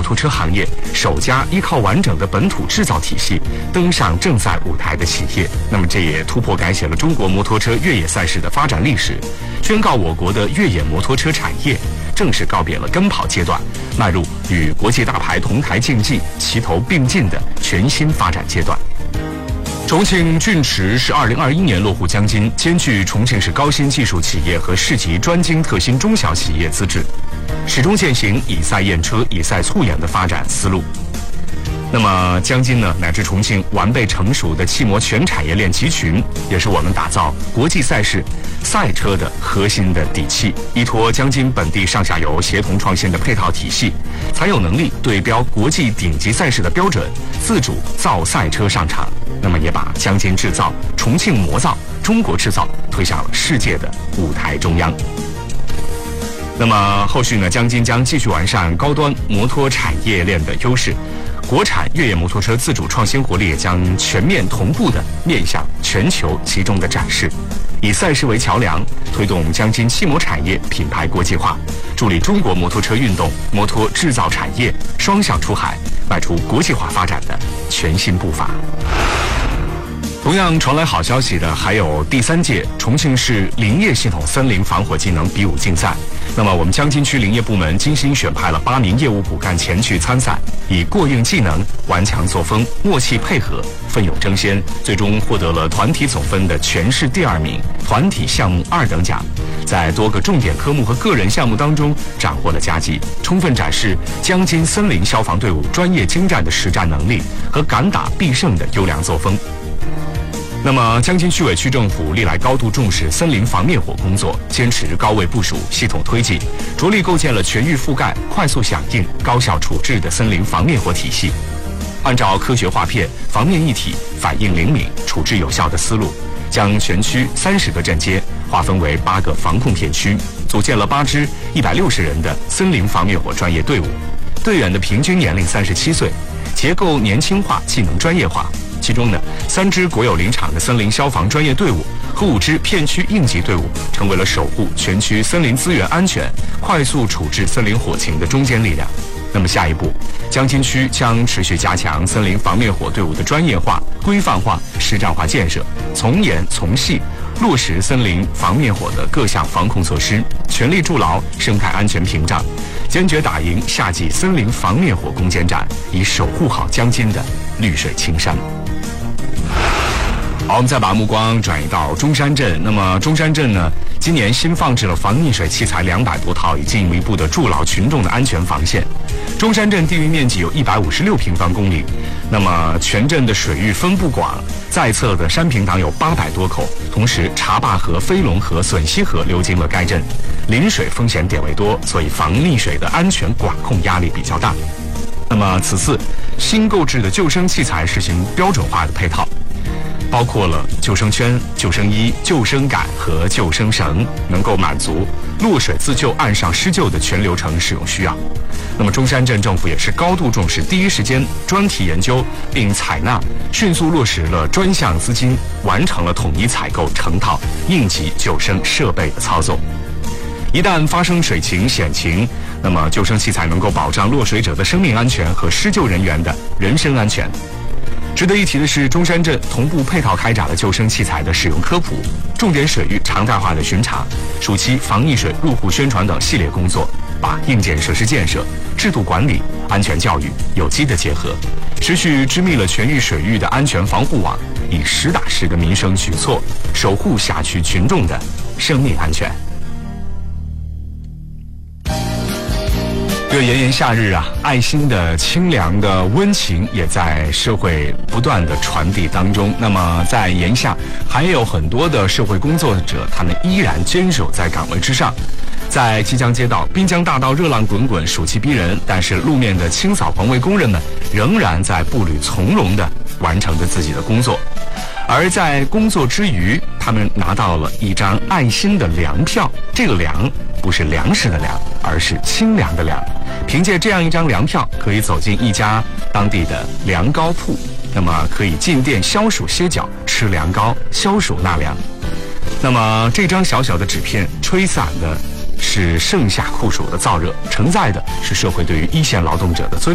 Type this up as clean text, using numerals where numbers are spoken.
托车行业首家依靠完整的本土制造体系登上正赛舞台的企业。那么这也突破改写了中国摩托车越野赛事的发展历史，宣告我国的越野摩托车产业正式告别了跟跑阶段，迈入与国际大牌同台竞技、齐头并进的全新发展阶段。重庆骏驰是2021年落户江津，兼具重庆市高新技术企业和市级专精特新中小企业资质，始终践行以赛验车、以赛促研的发展思路。那么江津呢，乃至重庆完备成熟的汽摩全产业链集群，也是我们打造国际赛事赛车的核心的底气。依托江津本地上下游协同创新的配套体系，才有能力对标国际顶级赛事的标准，自主造赛车上场。那么也把江津制造、重庆模造、中国制造推向了世界的舞台中央。那么后续呢，江津将继续完善高端摩托产业链的优势，国产越野摩托车自主创新活力也将全面同步的面向全球集中的展示，以赛事为桥梁，推动江津汽摩产业品牌国际化，助力中国摩托车运动、摩托制造产业双向出海，迈出国际化发展的全新步伐。同样传来好消息的还有第3届重庆市林业系统森林防火技能比武竞赛。那么我们江津区林业部门精心选派了8名业务骨干前去参赛，以过硬技能、顽强作风、默契配合奋勇争先，最终获得了团体总分的全市第2名，团体项目2等奖，在多个重点科目和个人项目当中斩获了佳绩，充分展示江津森林消防队伍专业精湛的实战能力和敢打必胜的优良作风。那么江津区委区政府历来高度重视森林防灭火工作，坚持高位部署、系统推进，着力构建了全域覆盖、快速响应、高效处置的森林防灭火体系。按照科学划片、防灭一体、反应灵敏、处置有效的思路，将全区30个镇街划分为8个防控片区，组建了8支160人的森林防灭火专业队伍，队员的平均年龄37岁，结构年轻化、技能专业化。其中呢，3支国有林场的森林消防专业队伍和5支片区应急队伍，成为了守护全区森林资源安全、快速处置森林火情的中坚力量。那么下一步，江津区将持续加强森林防灭火队伍的专业化、规范化、实战化建设，从严从细落实森林防灭火的各项防控措施，全力筑牢生态安全屏障，坚决打赢夏季森林防灭火攻坚战，以守护好江津的绿水青山。好，我们再把目光转移到中山镇。那么中山镇呢，今年新放置了防溺水器材200多套，以进一步的筑牢群众的安全防线。中山镇地域面积有156平方公里，那么全镇的水域分布广，在侧的山坪塘有800多口，同时茶坝河、飞龙河、笋溪河流经了该镇，临水风险点位多，所以防溺水的安全管控压力比较大。那么此次新购置的救生器材实行标准化的配套，包括了救生圈、救生衣、救生杆和救生绳，能够满足落水自救、岸上施救的全流程使用需要。那么中山镇政府也是高度重视第一时间专题研究，并采纳迅速落实了专项资金，完成了统一采购成套应急救生设备的操作。一旦发生水情险情，那么救生器材能够保障落水者的生命安全和施救人员的人身安全。值得一提的是，中山镇同步配套开展了救生器材的使用科普、重点水域常态化的巡查、暑期防溺水入户宣传等系列工作，把硬件设施建设、制度管理、安全教育有机的结合，持续织密了全域水域的安全防护网，以实打实的民生举措守护辖区群众的生命安全。这炎炎夏日啊，爱心的清凉的温情也在社会不断的传递当中。那么在炎夏，还有很多的社会工作者，他们依然坚守在岗位之上。在即江街道、滨江大道热浪滚滚，暑气逼人，但是路面的清扫环卫工人们仍然在步履从容地完成着自己的工作。而在工作之余，他们拿到了一张爱心的粮票，这个粮不是粮食的粮，而是清凉的凉。凭借这样一张粮票，可以走进一家当地的凉糕铺，那么可以进店消暑歇脚，吃凉糕，消暑纳凉。那么这张小小的纸片吹散的是盛夏酷暑的燥热，承载的是社会对于一线劳动者的尊重。